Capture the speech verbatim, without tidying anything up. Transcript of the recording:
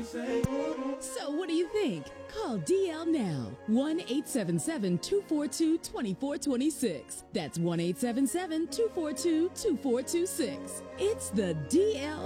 So what do you think? Call D L now. one eight seven seven, two four two, two four two six. That's one eight seven seven, two four two, two four two six. It's the D L